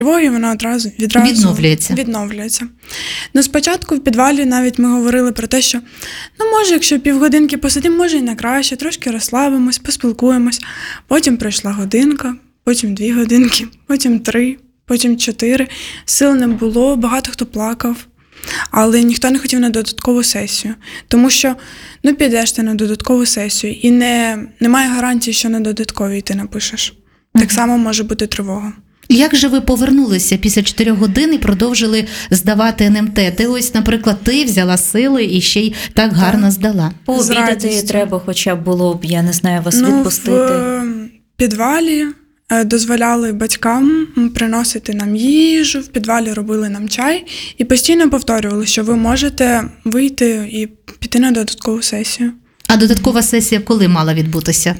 тривоги, вона відразу відновлюється. Ну, спочатку в підвалі навіть ми говорили про те, що, може, якщо півгодинки посидимо, може і не краще, трошки розслабимось, поспілкуємось. Потім пройшла годинка, потім 2 годинки, потім 3, потім 4. Сил не було, багато хто плакав. Але ніхто не хотів на додаткову сесію. Тому що, підеш ти на додаткову сесію, і немає гарантії, що на додатковій ти напишеш. Так само може бути тривога. Як же ви повернулися після 4 годин і продовжили здавати НМТ? Ти ось, наприклад, ти взяла сили і ще й так гарно здала. Пообідати треба хоча б було б, я не знаю, вас відпустити. В підвалі дозволяли батькам приносити нам їжу, в підвалі робили нам чай і постійно повторювали, що ви можете вийти і піти на додаткову сесію. А додаткова сесія коли мала відбутися?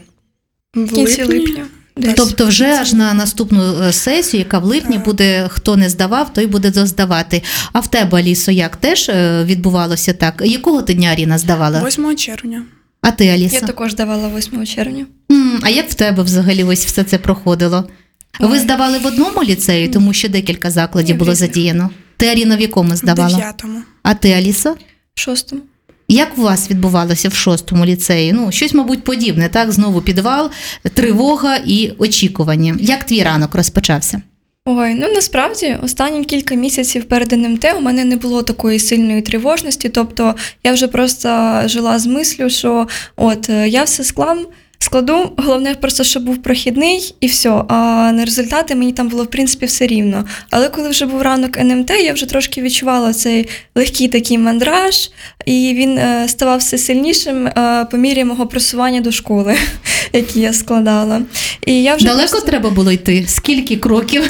В кінці липня. Тобто вже аж на наступну сесію, яка в липні буде, хто не здавав, той буде доздавати. А в тебе, Алісо, як теж відбувалося так? Якого ти дня, Аріна, здавала? 8 червня. А ти, Аліса? Я також давала 8 червня. А як в тебе взагалі ось все це проходило? Ви здавали в одному ліцеї, тому що декілька закладів було задіяно? Ти, Аріна, в якому здавала? В 9-му. А ти, Алісо? В 6-му. Як у вас відбувалося в 6-му ліцеї? Щось, мабуть, подібне, так? Знову підвал, тривога і очікування. Як твій ранок розпочався? Ой, насправді, останні кілька місяців перед НМТ у мене не було такої сильної тривожності, тобто я вже просто жила з мислю, що я все складу, головне просто, щоб був прохідний і все, а на результати мені там було, в принципі, все рівно. Але коли вже був ранок НМТ, я вже трошки відчувала цей легкий такий мандраж, і він ставав все сильнішим по мірі мого просування до школи, які я складала. І я вже далеко треба було йти? Скільки кроків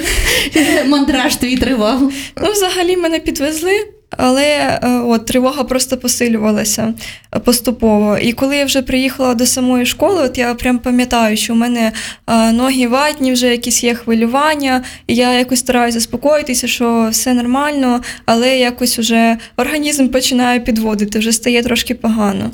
мандраж твій тривав? Взагалі мене підвезли. Але тривога просто посилювалася поступово. І коли я вже приїхала до самої школи, я прям пам'ятаю, що у мене ноги ватні, вже якісь є хвилювання, і я якось стараюся заспокоїтися, що все нормально, але якось вже організм починає підводити, вже стає трошки погано.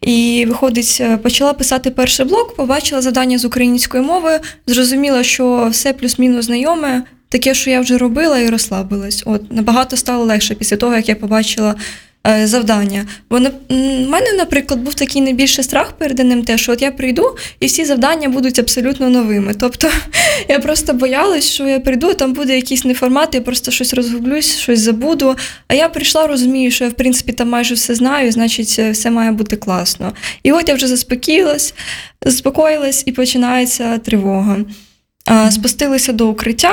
І виходить, почала писати перший блок, побачила завдання з української мови, зрозуміла, що все плюс-мінус знайоме, таке, що я вже робила, і розслабилась. Набагато стало легше після того, як я побачила завдання. Бо в мене, наприклад, був такий найбільший страх перед НМТ, що я прийду, і всі завдання будуть абсолютно новими. Тобто я просто боялась, що я прийду, там буде якийсь неформат, я просто щось розгублюсь, щось забуду. А я прийшла, розумію, що я, в принципі, там майже все знаю, значить, все має бути класно. І я вже заспокоїлась, і починається тривога. Спустилися до укриття.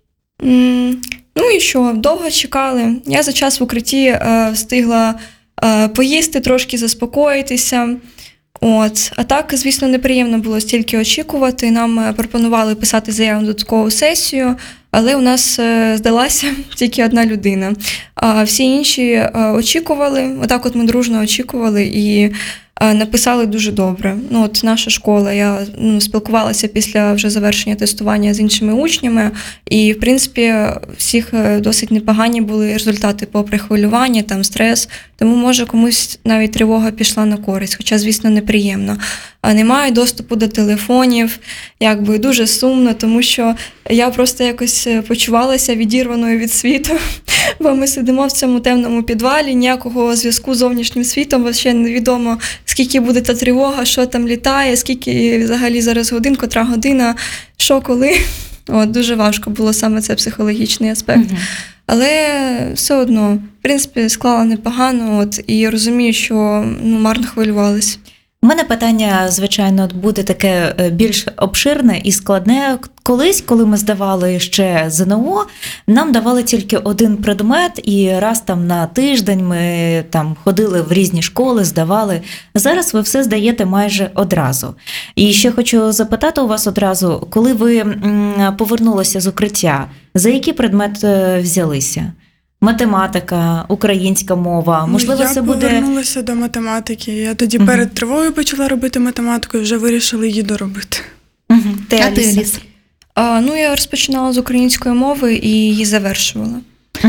І що, довго чекали. Я за час в укритті встигла поїсти, трошки заспокоїтися. А так, звісно, неприємно було стільки очікувати. Нам пропонували писати заяву на додаткову сесію, але у нас здалася тільки одна людина. А всі інші очікували, ми дружно очікували і написали дуже добре. Наша школа, я спілкувалася після вже завершення тестування з іншими учнями, і, в принципі, всіх досить непогані були результати попри хвилювання, стрес, тому, може, комусь навіть тривога пішла на користь, хоча, звісно, неприємно. Немає доступу до телефонів, дуже сумно, тому що я просто якось почувалася відірваною від світу, бо ми сидимо в цьому темному підвалі, ніякого зв'язку з зовнішнім світом, взагалі невідомо, скільки буде та тривога, що там літає, скільки взагалі зараз годин, котра година, що коли. Дуже важко було саме це психологічний аспект. Але все одно, в принципі, склала непогано, і розумію, що марно хвилювалась. У мене питання, звичайно, буде таке більш обширне і складне. Колись, коли ми здавали ще ЗНО, нам давали тільки один предмет, і раз на тиждень ми ходили в різні школи, здавали. Зараз ви все здаєте майже одразу. І ще хочу запитати у вас одразу, коли ви повернулися з укриття, за який предмет взялися? Математика, українська мова, можливо, це буде... Я повернулася до математики. Я тоді перед тривогою почала робити математику і вже вирішила її доробити. А ти, Аліс? Я розпочинала з української мови і її завершувала.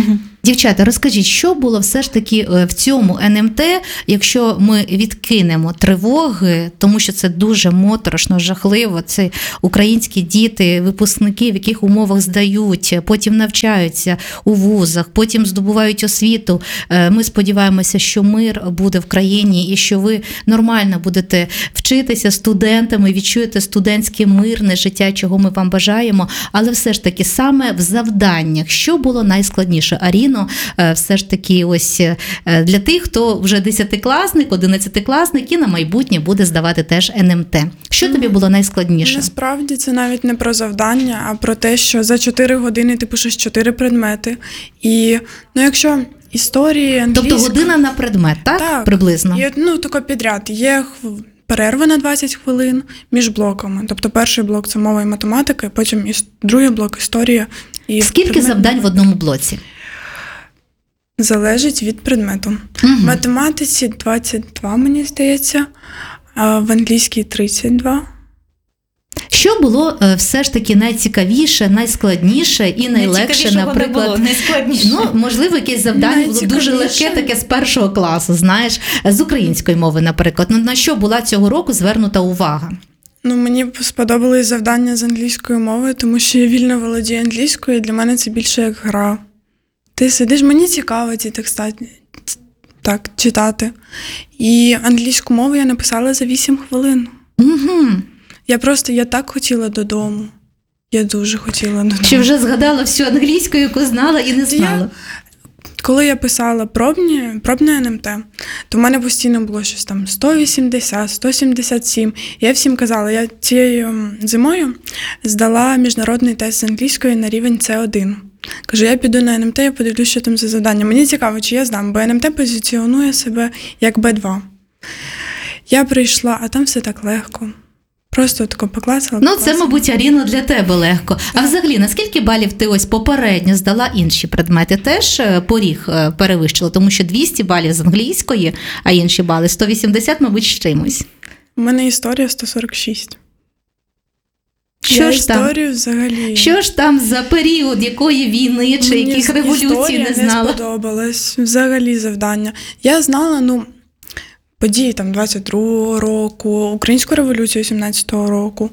Дівчата, розкажіть, що було все ж таки в цьому НМТ, якщо ми відкинемо тривоги, тому що це дуже моторошно, жахливо, це українські діти, випускники, в яких умовах здають, потім навчаються у вузах, потім здобувають освіту. Ми сподіваємося, що мир буде в країні і що ви нормально будете вчитися студентами, відчуєте студентське мирне життя, чого ми вам бажаємо, але все ж таки саме в завданнях, що було найскладніше? Аріно, все ж таки ось для тих, хто вже 10-класник, 11-класник і на майбутнє буде здавати теж НМТ. Що тобі було найскладніше? Насправді це навіть не про завдання, а про те, що за 4 години ти пишеш 4 предмети. І, якщо історії, англійська... Тобто година на предмет, так? Так. Приблизно? І, тако підряд. Є перерва на 20 хвилин між блоками. Тобто перший блок – це мова і математика, потім другий блок – історія. І скільки завдань в одному блоці? Залежить від предмету. Угу. В математиці 22, мені здається, а в англійській 32. Що було все ж таки найцікавіше, найскладніше і найлегше, наприклад? Не було, найскладніше. Можливо, якесь завдання було дуже легке, таке з першого класу, знаєш, з української мови, наприклад. На що була цього року звернута увага? Мені сподобались завдання з англійської мови, тому що я вільно володію англійською, і для мене це більше як гра. Ти сидиш, мені цікаво ці тексти так читати. І англійську мову я написала за 8 хвилин. Угу. Я так хотіла додому. Я дуже хотіла додому. Чи вже згадала всю англійську, яку знала і не знала? Коли я писала пробне НМТ, то в мене постійно було щось там 180, 177. Я всім казала, я цією зимою здала міжнародний тест з англійської на рівень С1. Кажу, я піду на НМТ, я подивлюсь, що там за завдання. Мені цікаво, чи я здам, бо НМТ позиціонує себе як Б2. Я прийшла, а там все так легко. Просто тако поклацала. Це, мабуть, Аріно, для тебе легко. Так. А взагалі, на скільки балів ти ось попередньо здала інші предмети? Теж поріг перевищила, тому що 200 балів з англійської, а інші бали 180, мабуть, з чимось. У мене історія 146. Що ж там за період, якої війни чи яких революцій не знала? Мені не сподобалось взагалі завдання. Я знала, події там 22-го року, Українську революцію 17-го року,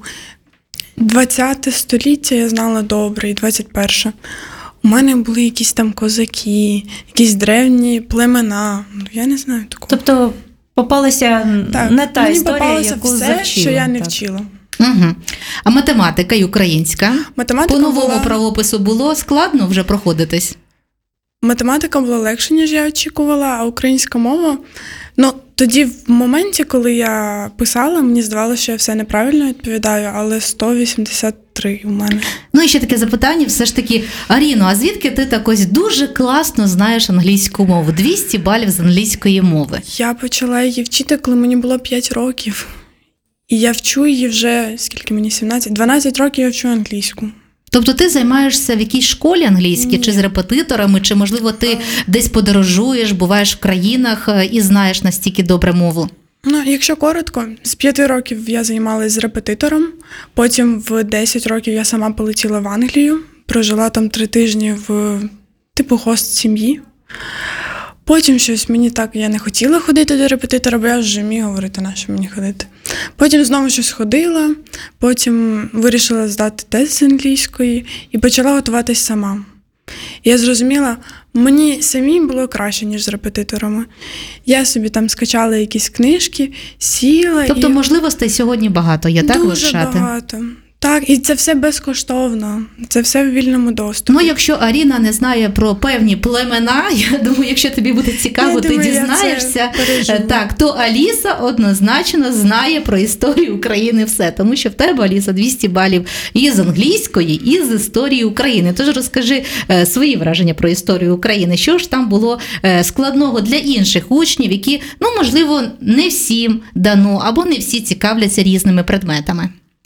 20-те століття я знала добре, і 21-е. У мене були якісь там козаки, якісь древні племена. Я не знаю такого. Тобто попалася не та історія, яку все, завчила. Що я не вчила. Угу. А математика і українська? По новому правопису було складно вже проходитись? Математика була легше, ніж я очікувала, а українська мова... Тоді в моменті, коли я писала, мені здавалося, що я все неправильно відповідаю, але 183 у мене. І ще таке запитання, все ж таки, Аріно, а звідки ти так ось дуже класно знаєш англійську мову? 200 балів з англійської мови. Я почала її вчити, коли мені було 5 років. І я вчу її вже, скільки мені, 17? 12 років я вчу англійську. Тобто ти займаєшся в якійсь школі англійській, чи з репетиторами, чи, можливо, ти десь подорожуєш, буваєш в країнах і знаєш настільки добре мову? Якщо коротко, з 5 років я займалася з репетитором, потім в 10 років я сама полетіла в Англію, прожила там 3 тижні в хост сім'ї. Потім щось я не хотіла ходити до репетитора, бо я вже вмію говорити, на що мені ходити. Потім знову щось ходила, потім вирішила здати тест з англійської і почала готуватись сама. І я зрозуміла, мені самій було краще, ніж з репетиторами. Я собі там скачала якісь книжки, сіла. Тобто можливостей сьогодні багато є, так, вивчати? Дуже багато. Так, і це все безкоштовно, це все в вільному доступі. Якщо Аріна не знає про певні племена, я думаю, якщо тобі буде цікаво, ти дізнаєшся, то Аліса однозначно знає про історію України все, тому що в тебе, Аліса, 200 балів і з англійської, і з історії України. Тож розкажи свої враження про історію України. Що ж там було складного для інших учнів, які, можливо, не всім дано, або не всі цікавляться різними предметами?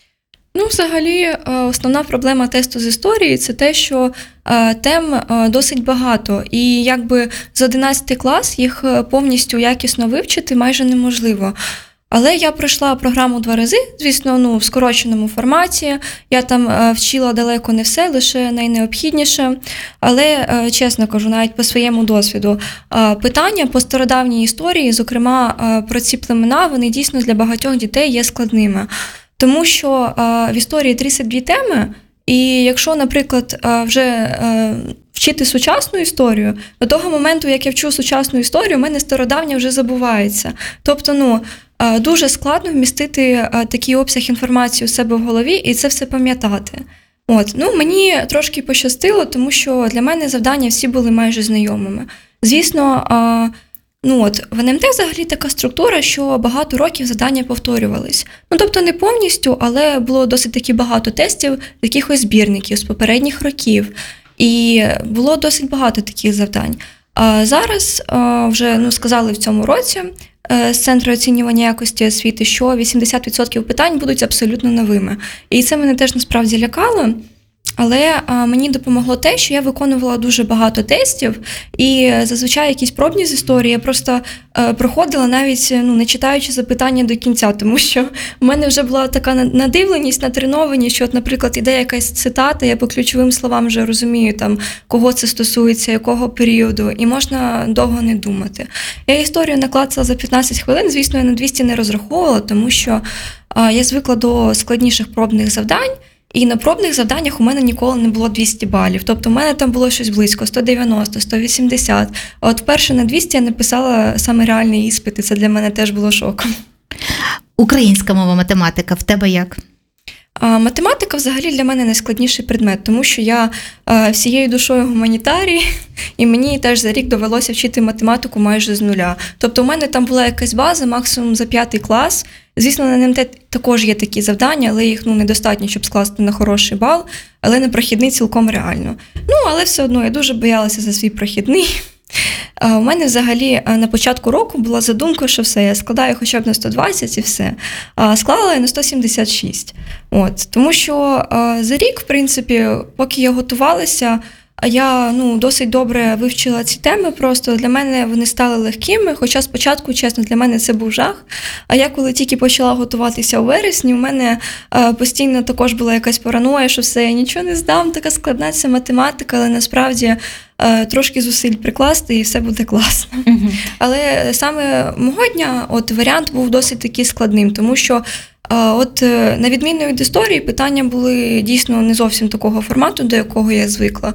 Взагалі, основна проблема тесту з історії – це те, що тем досить багато. І якби з 11 клас їх повністю якісно вивчити майже неможливо. Але я пройшла програму 2 рази, звісно, в скороченому форматі. Я там вчила далеко не все, лише найнеобхідніше. Але, чесно кажу, навіть по своєму досвіду, питання по стародавній історії, зокрема про ці племена, вони дійсно для багатьох дітей є складними. Тому що в історії 32 теми, і якщо, наприклад, вже вчити сучасну історію, до того моменту, як я вчу сучасну історію, у мене стародавня вже забувається. Тобто, дуже складно такий обсяг інформації у себе в голові і це все пам'ятати. Мені трошки пощастило, тому що для мене завдання всі були майже знайомими. Звісно, в НМТ взагалі така структура, що багато років завдання повторювались. Тобто не повністю, але було досить таки багато тестів, якихось збірників з попередніх років. І було досить багато таких завдань. А зараз вже сказали в цьому році з Центру оцінювання якості освіти, що 80% питань будуть абсолютно новими. І це мене теж насправді лякало. Але мені допомогло те, що я виконувала дуже багато тестів, і зазвичай якісь пробні з історії я просто проходила навіть не читаючи запитання до кінця, тому що в мене вже була така надивленість, натренованість, що, наприклад, іде якась цитата, я по ключовим словам вже розумію, кого це стосується, якого періоду, і можна довго не думати. Я історію наклацала за 15 хвилин, звісно, я на 200 не розраховувала, тому що я звикла до складніших пробних завдань, і на пробних завданнях у мене ніколи не було 200 балів. Тобто у мене там було щось близько, 190, 180. А от вперше на 200 я написала саме реальний іспит, і це для мене теж було шоком. Українська мова, математика в тебе як? Математика взагалі для мене найскладніший предмет, тому що я всією душою гуманітарій, і мені теж за рік довелося вчити математику майже з нуля. Тобто у мене там була якась база, максимум за 5 клас. Звісно, на НМТ також є такі завдання, але їх недостатньо, щоб скласти на хороший бал, але на прохідний цілком реально. Але все одно я дуже боялася за свій прохідний. У мене взагалі на початку року була задумка, що все, я складаю хоча б на 120 і все. Склала я на 176. Тому що за рік, в принципі, поки я готувалася, я досить добре вивчила ці теми, просто для мене вони стали легкими, хоча спочатку, чесно, для мене це був жах. А я коли тільки почала готуватися у вересні, у мене постійно також була якась параноя, що все, я нічого не здам, така складна ця математика, але насправді трошки зусиль прикласти і все буде класно. Uh-huh. Але саме мого дня варіант був досить таки складним, тому що на відміну від історії, питання були дійсно не зовсім такого формату, до якого я звикла.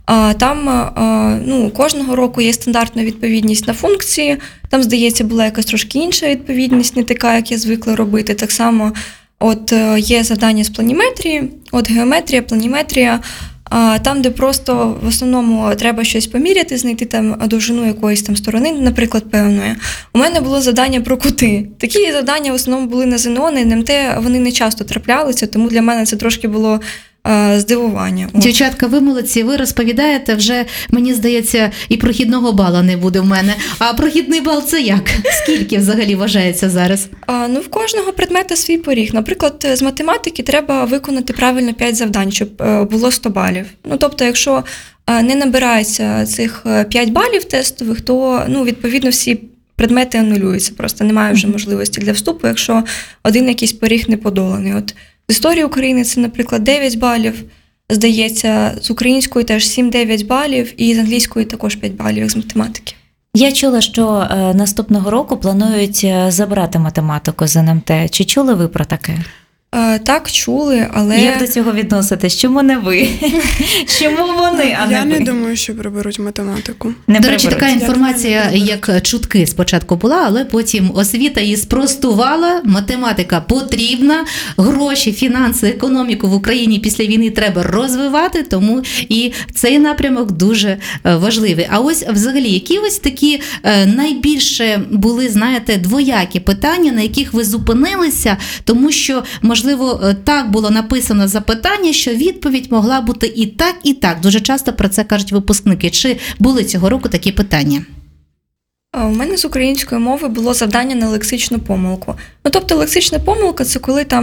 Там кожного року є стандартна відповідність на функції, там, здається, була якась трошки інша відповідність, не така, як я звикла робити. Так само є завдання з планіметрії, геометрія, планіметрія, там, де просто в основному треба щось поміряти, знайти там довжину якоїсь там сторони, наприклад, певної. У мене було завдання про кути. Такі завдання в основному були на ЗНО, на НМТ, вони не часто траплялися, тому для мене це трошки було здивування. Дівчатка, ви молодці, ви розповідаєте, вже, мені здається, і прохідного бала не буде в мене. А прохідний бал це як? Скільки взагалі вважається зараз? В кожного предмета свій поріг. Наприклад, з математики треба виконати правильно 5 завдань, щоб було 100 балів. Тобто, якщо не набирається цих 5 балів тестових, то, відповідно, всі предмети анулюються. Просто немає вже можливості для вступу, якщо один якийсь поріг не подоланий. З історії України це, наприклад, 9 балів, здається, з української теж 7-9 балів, і з англійської також 5 балів, як з математики. Я чула, що наступного року планують забрати математику з НМТ. Чи чули ви про таке? Так, чули, але... Як до цього відноситесь? Чому не ви? Чому вони, а не ви? Я не думаю, що приберуть математику. До речі, така інформація, як чутки спочатку була, але потім освіта її спростувала. Математика потрібна, гроші, фінанси, економіку в Україні після війни треба розвивати, тому і цей напрямок дуже важливий. А ось взагалі, які ось такі найбільше були, знаєте, двоякі питання, на яких ви зупинилися, тому що, можливо, так було написано запитання, що відповідь могла бути і так, і так. Дуже часто про це кажуть випускники. Чи були цього року такі питання? У мене з української мови було завдання на лексичну помилку. Тобто лексична помилка – це коли там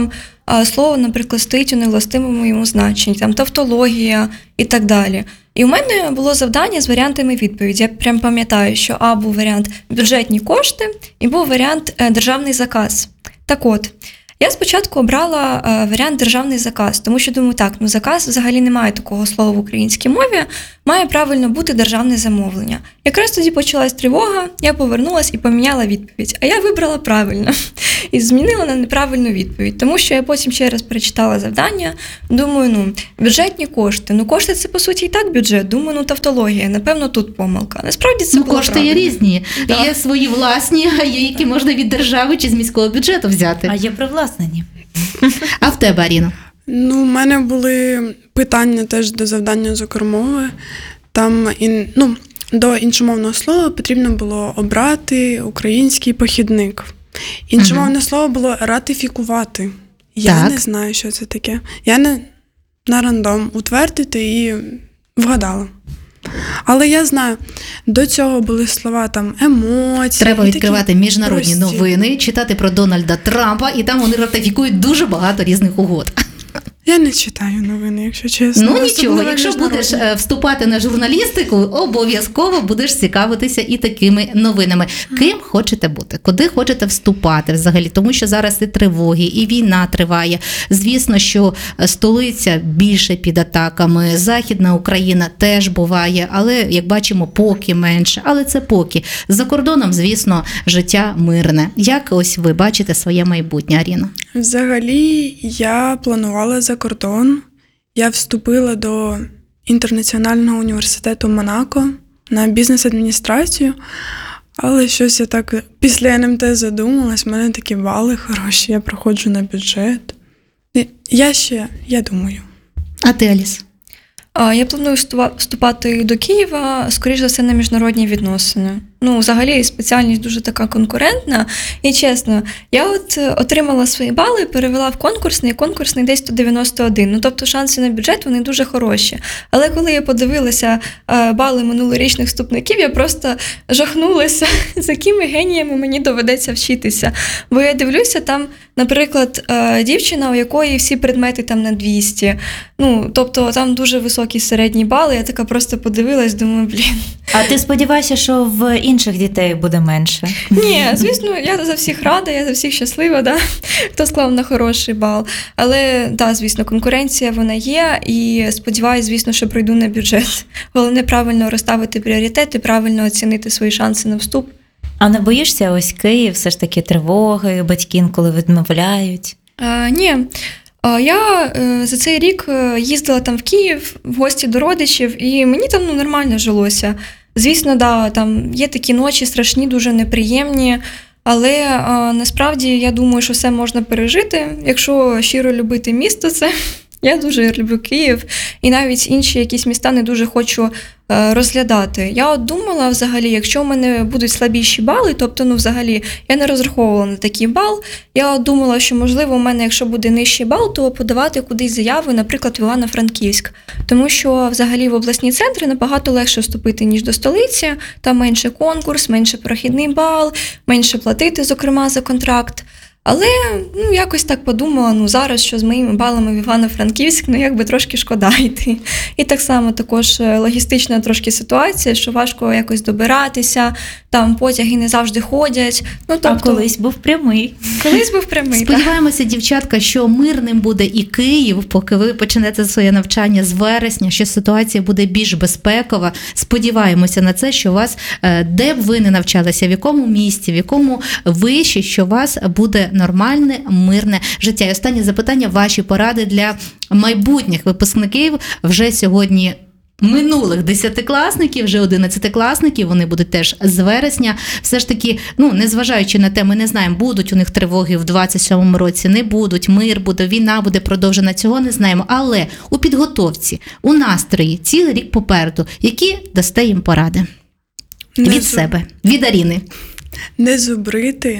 слово, наприклад, стоїть у невластивому йому значенні, там тавтологія і так далі. І у мене було завдання з варіантами відповіді. Я прям пам'ятаю, що був варіант бюджетні кошти і був варіант державний заказ. Так от, я спочатку обрала варіант державний заказ, тому що думаю, так, заказ взагалі не має такого слова в українській мові, має правильно бути державне замовлення. Якраз тоді почалась тривога, я повернулась і поміняла відповідь. А я вибрала правильно і змінила на неправильну відповідь, тому що я потім ще раз перечитала завдання, думаю, бюджетні кошти. Кошти – це, по суті, і так бюджет. Думаю, тавтологія, напевно, тут помилка. Насправді це було кошти правильно. Є різні. Да. Є свої власні, а є, які можна від держави чи з міського бюджету взяти. А є привласнені. А в тебе, Аріно? У мене були питання теж до завдання з укрмови. Там до іншомовного слова потрібно було обрати український похідник. Іншомовне слово було ратифікувати. Я не знаю, що це таке. Я на рандом утвердити і вгадала. Але я знаю, до цього були слова там емоції. Треба відкривати міжнародні прості новини, читати про Дональда Трампа, і там вони ратифікують дуже багато різних угод. Я не читаю новини, якщо чесно. Нічого, якщо будеш вступати на журналістику, обов'язково будеш цікавитися і такими новинами. Ким хочете бути? Куди хочете вступати взагалі? Тому що зараз і тривоги, і війна триває. Звісно, що столиця більше під атаками, Західна Україна теж буває, але, як бачимо, поки менше. Але це поки. За кордоном, звісно, життя мирне. Як ось ви бачите своє майбутнє, Аріна? Взагалі, я планувала за кордон. Я вступила до Інтернаціонального університету Монако на бізнес-адміністрацію, але щось я так після НМТ задумалась, в мене такі бали хороші, я проходжу на бюджет. Я думаю. А ти, Аліс? Я планую вступати до Києва, скоріш за все, на міжнародні відносини. Взагалі, спеціальність дуже така конкурентна. І чесно, я отримала свої бали, перевела в конкурсний десь 191. Тобто шанси на бюджет, вони дуже хороші. Але коли я подивилася бали минулорічних вступників, я просто жахнулася, з якими геніями мені доведеться вчитися. Бо я дивлюся, там, наприклад, дівчина, у якої всі предмети там на 200. Тобто там дуже високі середні бали. Я така просто подивилась, думаю, А ти сподіваєшся, що в інших дітей буде менше? Ні, звісно, я за всіх рада, я за всіх щаслива, да? Хто склав на хороший бал. Але, звісно, конкуренція вона є, і сподіваюся, звісно, що пройду на бюджет. Головне правильно розставити пріоритети, правильно оцінити свої шанси на вступ. А не боїшся ось Київ, все ж таки тривоги, батьки інколи відмовляють? Ні. Я за цей рік їздила там в Київ в гості до родичів, і мені там нормально жилося. Звісно, там є такі ночі страшні, дуже неприємні, але насправді я думаю, що все можна пережити. Якщо щиро любити місто, це я дуже люблю Київ, і навіть інші якісь міста не дуже хочу розглядати. Я думала взагалі, якщо в мене будуть слабіші бали, тобто, взагалі, я не розраховувала на такий бал, я думала, що, можливо, у мене, якщо буде нижчий бал, то подавати кудись заяви, наприклад, в Івано-Франківськ. Тому що, взагалі, в обласні центри набагато легше вступити, ніж до столиці, там менше конкурс, менше прохідний бал, менше платити, зокрема, за контракт. Але, якось так подумала, зараз, що з моїми балами в Івано-Франківськ, якби трошки шкода йти. І так само також логістична трошки ситуація, що важко якось добиратися, там потяги не завжди ходять. А колись був прямий. Сподіваємося, дівчатка, що мирним буде і Київ, поки ви почнете своє навчання з вересня, що ситуація буде більш безпекова. Сподіваємося на це, що вас, де б ви не навчалися, в якому місті, в якому виші, що у вас буде нормальне, мирне життя. І останнє запитання, ваші поради для майбутніх випускників вже сьогодні минулих 10-класників, вже 11-класників, вони будуть теж з вересня. Все ж таки, незважаючи на те, ми не знаємо, будуть у них тривоги в 27-му році, не будуть, мир буде, війна буде продовжена, цього не знаємо. Але у підготовці, у настрої, цілий рік попереду, які дасте їм поради? Від себе, від Аріни. Не зубрити,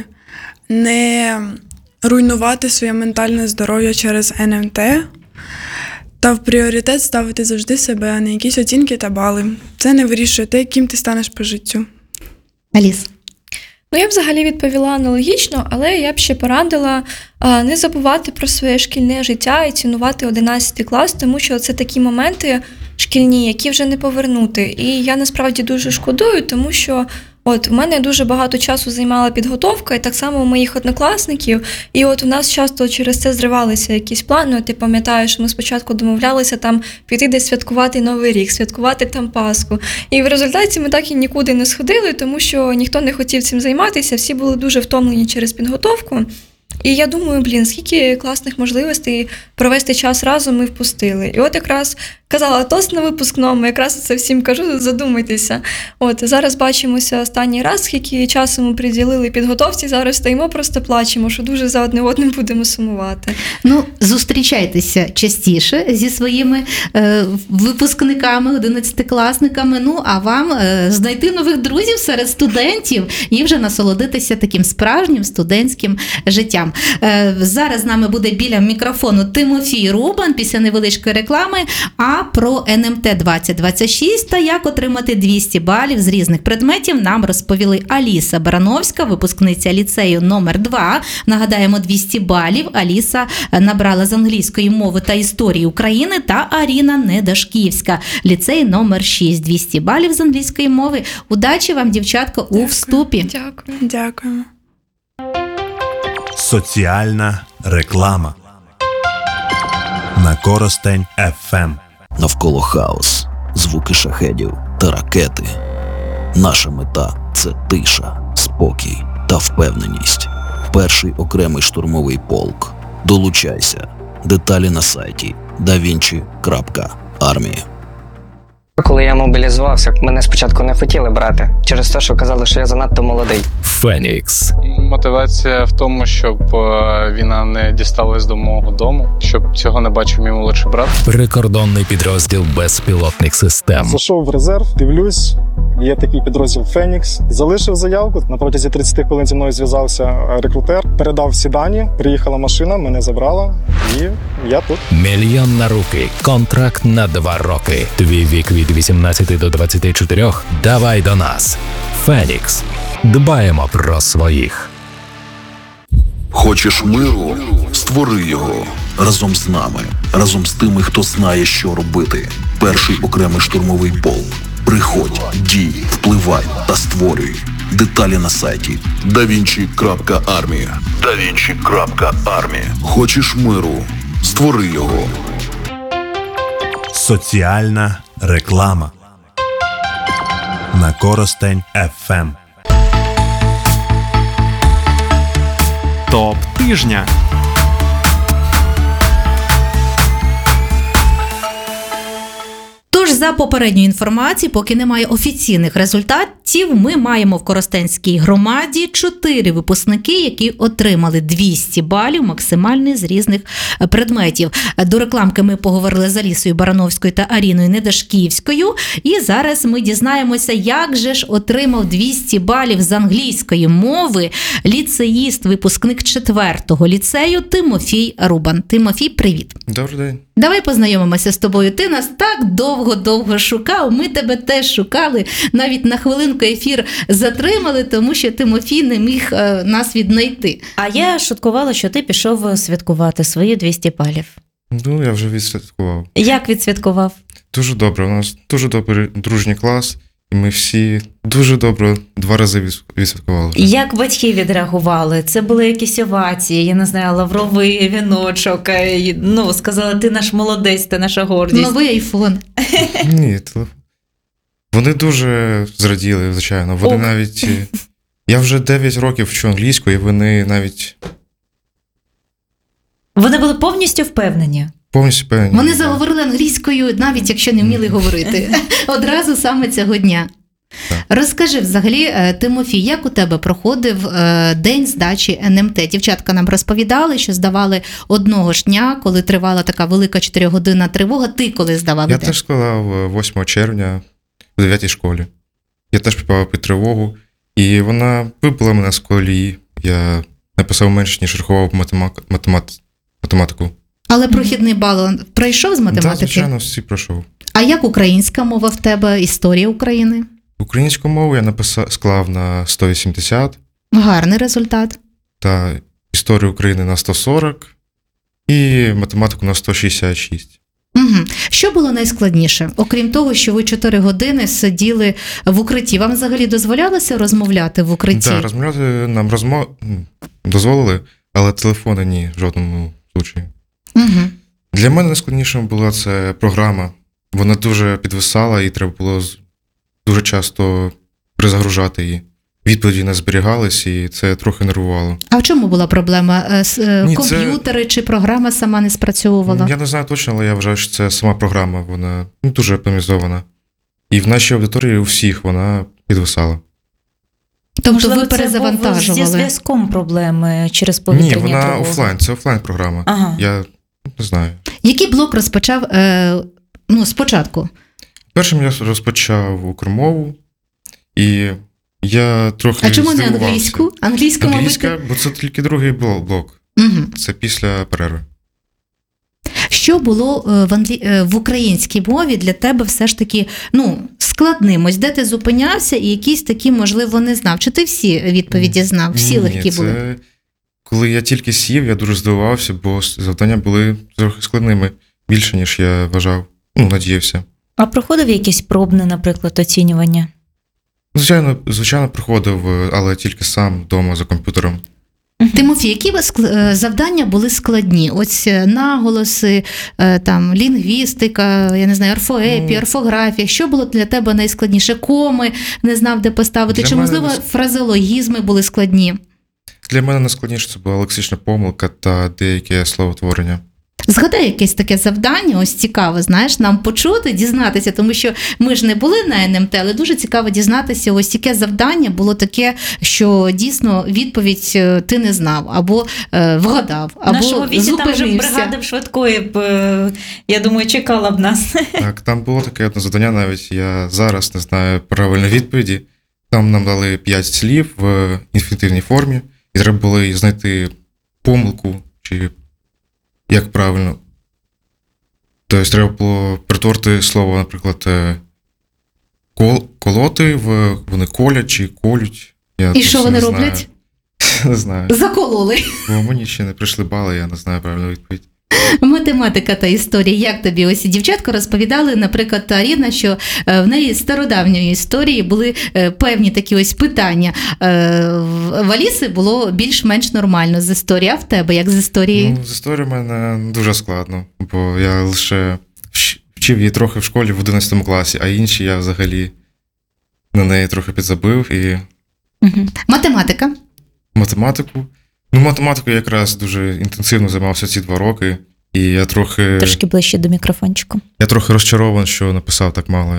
не руйнувати своє ментальне здоров'я через НМТ, та в пріоритет ставити завжди себе, а не якісь оцінки та бали. Це не вирішує те, ким ти станеш по життю. Аліс. Ну, я б взагалі відповіла аналогічно, але я б ще порадила не забувати про своє шкільне життя і цінувати 11 клас, тому що це такі моменти шкільні, які вже не повернути. І я насправді дуже шкодую, тому що в мене дуже багато часу займала підготовка, і так само у моїх однокласників. І у нас часто через це зривалися якісь плани. Ти пам'ятаєш, ми спочатку домовлялися там піти десь святкувати Новий рік, святкувати там Пасху. І в результаті ми так і нікуди не сходили, тому що ніхто не хотів цим займатися, всі були дуже втомлені через підготовку. І я думаю, скільки класних можливостей провести час разом ми впустили. І якраз казала тост на випускному, якраз це всім кажу, задумайтеся. Зараз бачимося останній раз, скільки часу ми приділили підготовці, зараз стоїмо, просто плачемо, що дуже за одне одним будемо сумувати. Ну, зустрічайтеся частіше зі своїми випускниками, 11-класниками, ну, а вам знайти нових друзів серед студентів і вже насолодитися таким справжнім студентським життям. Зараз з нами буде біля мікрофону Тимофій Рубан після невеличкої реклами, а про НМТ 2026 та як отримати 200 балів з різних предметів нам розповіли Аліса Барановська, випускниця ліцею номер 2. Нагадаємо, 200 балів Аліса набрала з англійської мови та історії України, та Аріна Недашківська, ліцей номер 6. 200 балів з англійської мови. Удачі вам, дівчатка, у вступі. Дякую. Дякуємо. Соціальна реклама на Коростень FM. Навколо хаос, звуки шахедів та ракети. Наша мета – це тиша, спокій та впевненість. Перший окремий штурмовий полк. Долучайся. Деталі на сайті davinci.army. Коли я мобілізувався, мене спочатку не хотіли брати, через те, що казали, що я занадто молодий. Фенікс. Мотивація в тому, щоб війна не дісталась до мого дому, щоб цього не бачив мій молодший брат. Прикордонний підрозділ безпілотних систем. Зайшов в резерв, дивлюсь, є такий підрозділ «Фенікс». Залишив заявку, на протязі 30 хвилин зі мною зв'язався рекрутер, передав всі дані, приїхала машина, мене забрала і я тут. Мільйон на руки. Контракт на 2 роки. Твій вік від 18 до 24. Давай до нас. Фенікс. Дбаємо про своїх. Хочеш миру? Створи його. Разом з нами. Разом з тими, хто знає, що робити. Перший окремий штурмовий полк. Приходь, дій, впливай та створюй. Деталі на сайті davinci.army. davinci.army. Хочеш миру? Створи його. Соціальна реклама на Коростень FM. Топ тижня. Тож, за попередньою інформацією, поки немає офіційних результатів, ми маємо в Коростенській громаді 4 випускники, які отримали 200 балів максимальний з різних предметів. До рекламки ми поговорили з Алісою Барановською та Аріною Недашківською. І зараз ми дізнаємося, як же ж отримав 200 балів з англійської мови ліцеїст, випускник 4-го ліцею Тимофій Рубан. Тимофій, привіт. Добрий день. Давай познайомимося з тобою. Ти нас так довго шукав, ми тебе теж шукали. Навіть на хвилинку ефір затримали, тому що Тимофій не міг нас віднайти. А я шуткувала, що ти пішов святкувати свої 200 балів. Ну, я вже відсвяткував. Як відсвяткував? Дуже добре. У нас дуже добрий дружній клас, і ми всі дуже добре 2 рази відсвяткували. Як батьки відреагували? Це були якісь овації, я не знаю, лавровий віночок. Ну, сказали, ти наш молодець, ти наша гордість. Новий айфон. Ні, телефон. Вони дуже зраділи, звичайно. Вони навіть... Я вже 9 років вчу англійську, і вони навіть... Вони були повністю впевнені? Повністю впевнені. Вони заговорили англійською, навіть якщо не вміли говорити. Одразу саме цього дня. Так. Розкажи взагалі, Тимофій, як у тебе проходив день здачі НМТ? Дівчатка нам розповідали, що здавали одного ж дня, коли тривала така велика 4-годинна тривога. Ти коли здавав? Я теж складав 8 червня в 9-й школі. Я теж попав під тривогу, і вона вибила мене з колії. Я написав менше, ніж рахував математику. Але прохідний бал пройшов з математики? Так, звичайно, всі пройшов. А як українська мова в тебе, історія України? Українську мову я склав на 180, Гарний результат. Та історію України на 140 і математику на 166. Угу. Що було найскладніше? Окрім того, що ви 4 години сиділи в укритті. Вам взагалі дозволялося розмовляти в укритті? Так, розмовляти нам дозволили, але телефони ні, в жодному випадку. Угу. Для мене найскладнішим була це програма. Вона дуже підвисала і треба було дуже часто перезагружати її. Відповіді не зберігались, і це трохи нервувало. А в чому була проблема? Комп'ютери чи програма сама не спрацьовувала? Я не знаю точно, але я вважаю, що це сама програма. Вона дуже оптимізована. І в нашій аудиторії у всіх вона підвисала. Тобто Можливо, ви перезавантажували? Це був зі зв'язком проблеми через повітряні тривоги? Ні, вона тривоги? офлайн, це офлайн програма. Ага. Я не знаю. Який блок розпочав спочатку? Першим я розпочав укрмову, і я трохи А чому не здивувався. англійську? Англійська, Англійська, бо це тільки другий блок. Угу. Це після перерви. Що було в українській мові для тебе все ж таки складним? Ось де ти зупинявся і якісь такі, можливо, не знав? Чи ти всі відповіді знав? Всі легкі були? Це коли я тільки сів, я дуже здивувався, бо завдання були трохи складними, більше, ніж я вважав, надіявся. А проходив якісь пробне, наприклад, оцінювання? Звичайно, проходив, але тільки сам вдома за комп'ютером. Тимофій, які завдання були складні? Ось наголоси, лінгвістика, я не знаю, орфоепія, орфографія. Що було для тебе найскладніше? Коми не знав, де поставити? Чи, можливо, фразеологізми були складні? Для мене найскладніше це була лексична помилка та деяке словотворення. Згадай якесь таке завдання, ось цікаво, знаєш, нам почути, дізнатися, тому що ми ж не були на НМТ, але дуже цікаво дізнатися, ось яке завдання було таке, що дійсно відповідь ти не знав, або вгадав, або зупинився. В нашому віці там вже бригада швидкої б, я думаю, чекала б нас. Так, там було таке одне завдання, навіть я зараз не знаю правильної відповіді. Там нам дали 5 слів в інфінітивній формі, і треба було знайти помилку, чи як правильно. Тобто треба було притворити слово, наприклад, колоти, вони колять чи колють. І що вони роблять? Не знаю. Закололи. Бо мені ще не прийшли бали, я не знаю правильну відповідь. Математика та історія. Як тобі? Ось дівчатка розповідали, наприклад, Аріна, що в неї з стародавньої історії були певні такі ось питання. В Аліси було більш-менш нормально з історії, а в тебе як з історії? З історією в мене дуже складно, бо я лише вчив її трохи в школі в 11 класі, а інші я взагалі на неї трохи підзабив. Математика? Математикою я якраз дуже інтенсивно займався ці 2 роки, і я трохи... Трошки ближче до мікрофончику. Я трохи розчарований, що написав так мало.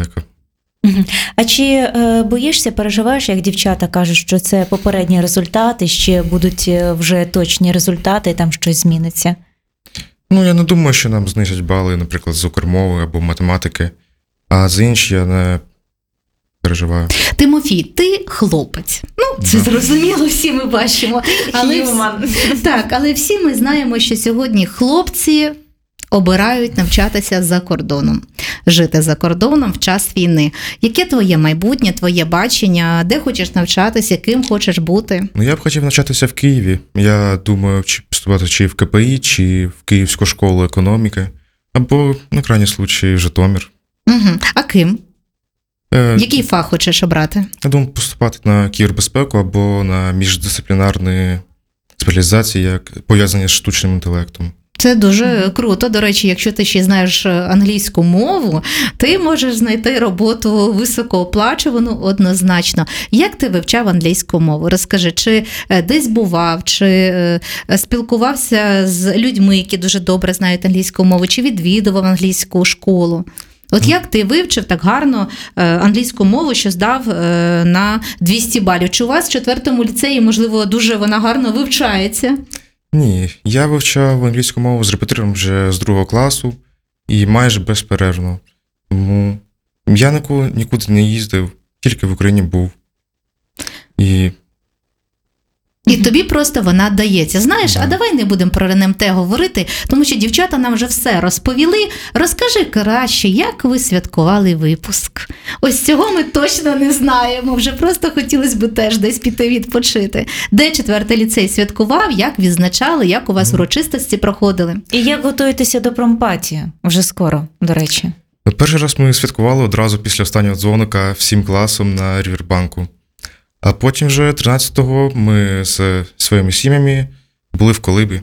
А чи боїшся, переживаєш, як дівчата кажуть, що це попередні результати, ще будуть вже точні результати, і там щось зміниться? Я не думаю, що нам знизять бали, наприклад, з укрмови або математики, а за інші я не переживаю. Тимофій, ти хлопець. Це зрозуміло, всі ми бачимо. Але всі ми знаємо, що сьогодні хлопці обирають навчатися за кордоном, жити за кордоном в час війни. Яке твоє майбутнє, твоє бачення? Де хочеш навчатися, ким хочеш бути? Я б хотів навчатися в Києві. Я думаю, чи поступати чи в КПІ, чи в Київську школу економіки, або, на крайній случай, в Житомир. А ким? Який фах хочеш обрати? Я думаю, поступати на кібербезпеку або на міждисциплінарні спеціалізації, як пов'язані з штучним інтелектом. Це дуже круто. До речі, якщо ти ще знаєш англійську мову, ти можеш знайти роботу високооплачувану однозначно. Як ти вивчав англійську мову? Розкажи, чи десь бував, чи спілкувався з людьми, які дуже добре знають англійську мову, чи відвідував англійську школу? От як ти вивчив так гарно англійську мову, що здав на 200 балів? Чи у вас в 4-му ліцеї, можливо, дуже вона гарно вивчається? Ні, я вивчав англійську мову з репетитором вже з 2 класу і майже безперервно. Тому я нікуди не їздив, тільки в Україні був. І І тобі просто вона дається. Знаєш, а давай не будемо про НМТ говорити, тому що дівчата нам вже все розповіли. Розкажи краще, як ви святкували випуск. Ось цього ми точно не знаємо. Вже просто хотілося б теж десь піти відпочити. Де 4-й ліцей святкував, як відзначали, як у вас урочистості проходили? І як готуєтеся до промпаті? Вже скоро, до речі. Перший раз ми святкували одразу після останнього дзвоника всім класом на Рівербанку. А потім вже 13-го ми з своїми сім'ями були в Колибі.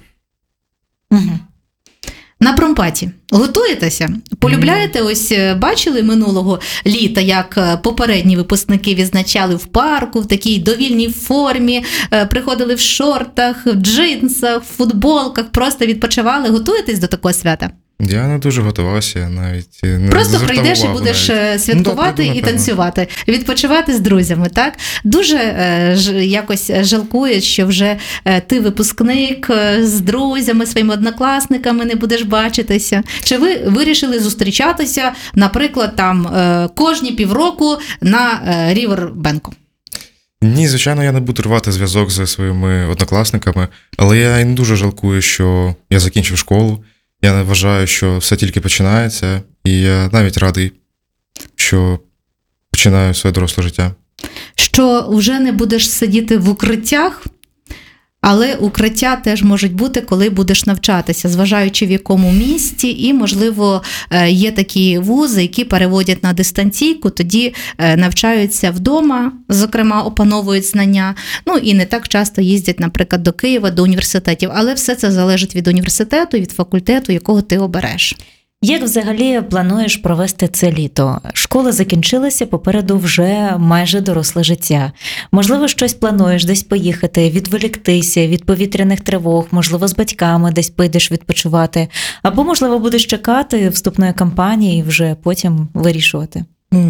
Угу. На промпаті готуєтеся? Полюбляєте? Ось бачили минулого літа, як попередні випускники відзначали в парку, в такій довільній формі, приходили в шортах, в джинсах, в футболках, просто відпочивали. Готуєтесь до такого свята? Я не дуже готувався, я навіть не просто прийдеш і будеш святкувати і танцювати, відпочивати з друзями, так? Дуже якось жалкує, що вже ти випускник з друзями, своїми однокласниками не будеш бачитися. Чи ви вирішили зустрічатися, наприклад, там кожні півроку на Рівербенку? Ні, звичайно, я не буду рвати зв'язок зі своїми однокласниками, але я і не дуже жалкую, що я закінчив школу. Я вважаю, що все тільки починається, і я навіть радий, що починаю своє доросле життя. Що вже не будеш сидіти в укриттях, але укриття теж можуть бути, коли будеш навчатися, зважаючи в якому місті, і, можливо, є такі вузи, які переводять на дистанційку, тоді навчаються вдома, зокрема, опановують знання, ну і не так часто їздять, наприклад, до Києва, до університетів, але все це залежить від університету, від факультету, якого ти обереш. Як взагалі плануєш провести це літо? Школа закінчилася, попереду вже майже доросле життя. Можливо, щось плануєш десь поїхати, відволіктися від повітряних тривог, можливо, з батьками десь підеш відпочивати, або, можливо, будеш чекати вступної кампанії і вже потім вирішувати. Ну,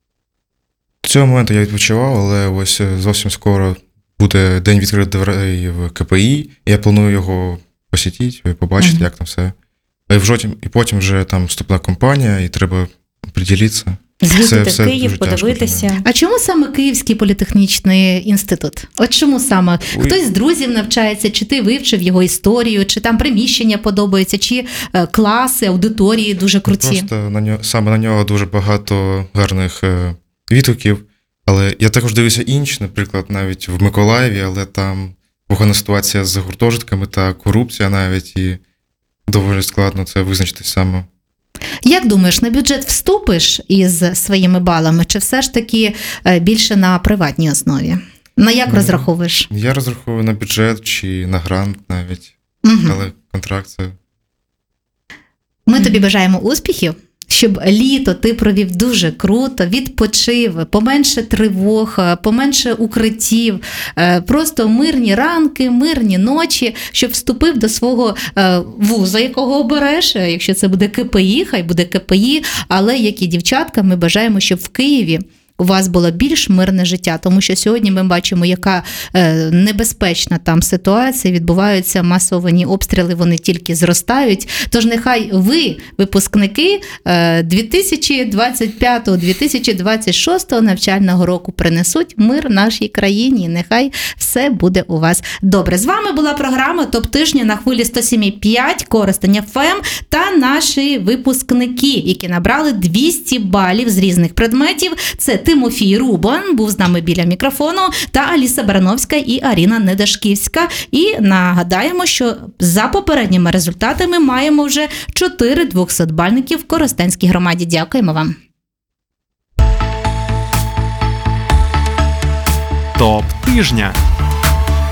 з цього моменту я відпочивав, але ось зовсім скоро буде день відкритих дверей в КПІ, і я планую його посітити, побачити, як там все. І потім вже там вступна кампанія, і треба приділитися. З'їздити в Київ, подивитися. А чому саме Київський політехнічний інститут? От чому саме? Хтось з друзів навчається, чи ти вивчив його історію, чи там приміщення подобається, чи класи, аудиторії дуже круті? Просто саме на нього дуже багато гарних відгуків. Але я також дивлюся інші, наприклад, навіть в Миколаєві, але там погана ситуація з гуртожитками та корупція навіть, і доволі складно це визначити саме. Як думаєш, на бюджет вступиш із своїми балами, чи все ж таки більше на приватній основі? На як розраховуєш? Я розраховую на бюджет чи на грант навіть, але контракт це... Ми тобі бажаємо успіхів, щоб літо ти провів дуже круто, відпочив, поменше тривог, поменше укриттів, просто мирні ранки, мирні ночі, щоб вступив до свого вуза, якого обереш, якщо це буде КПІ, хай буде КПІ, але як і дівчатка, ми бажаємо, щоб в Києві у вас було більш мирне життя, тому що сьогодні ми бачимо, яка небезпечна там ситуація, відбуваються масовані обстріли, вони тільки зростають. Тож нехай ви, випускники 2025-2026 навчального року, принесуть мир нашій країні. Нехай все буде у вас добре. З вами була програма «Топ тижня» на хвилі 107,5 Коростень ФМ та наші випускники, які набрали 200 балів з різних предметів. Це Тимофій Рубан був з нами біля мікрофону, та Аліса Барановська і Аріна Недашківська. І нагадаємо, що за попередніми результатами маємо вже 4 200-бальників в Коростенській громаді. Дякуємо вам. Топ тижня.